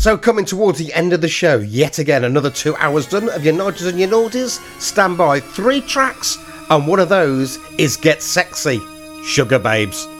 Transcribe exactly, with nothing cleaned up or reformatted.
So coming towards the end of the show, yet again another two hours done of your nodges and your naughties. Stand by, three tracks, and one of those is Get Sexy, Sugar Babes.